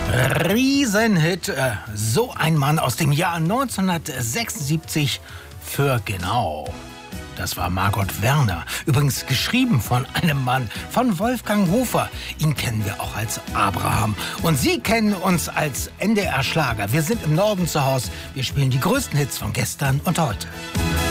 Riesenhit, so ein Mann aus dem Jahr 1976 für genau. Das war Margot Werner. Übrigens geschrieben von einem Mann, von Wolfgang Hofer. Ihn kennen wir auch als Abraham. Und Sie kennen uns als NDR Schlager. Wir sind im Norden zu Hause. Wir spielen die größten Hits von gestern und heute.